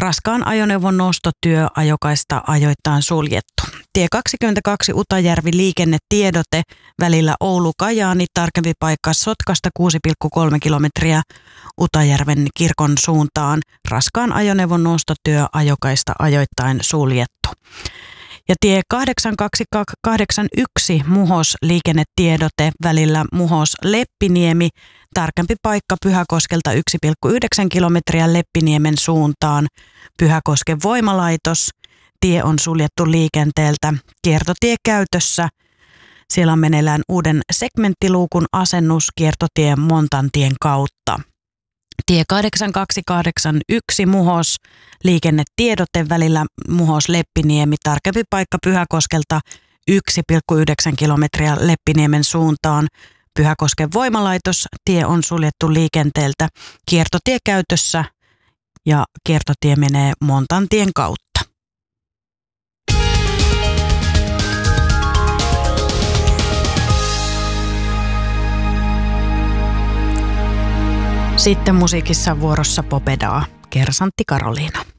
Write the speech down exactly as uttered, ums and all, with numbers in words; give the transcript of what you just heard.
Raskaan ajoneuvon nostotyö ajokaista ajoittain suljettu. Tie kaksikymmentäkaksi Utajärvi liikennetiedote välillä Oulu-Kajaani, tarkempi paikka Sotkasta kuusi pilkku kolme kilometriä Utajärven kirkon suuntaan. Raskaan ajoneuvon nostotyö ajokaista ajoittain suljettu. Ja tie kahdeksan kaksi kahdeksan yksi Muhos liikennetiedote välillä Muhos-Leppiniemi, tarkempi paikka Pyhäkoskelta yksi pilkku yhdeksän kilometriä Leppiniemen suuntaan. Pyhäkosken voimalaitos, tie on suljettu liikenteeltä, kiertotie käytössä. Siellä on meneillään uuden segmenttiluukun asennus kiertotie Montantien kautta. Tie kahdeksan kaksi kahdeksan yksi Muhos liikennetiedote välillä Muhos-Leppiniemi, tarkempi paikka Pyhäkoskelta yksi pilkku yhdeksän kilometriä Leppiniemen suuntaan. Pyhäkosken voimalaitos, tie on suljettu liikenteeltä, kiertotie käytössä ja kiertotie menee Montantien kautta. Sitten musiikissa vuorossa Popedaa, Kersantti Karoliina.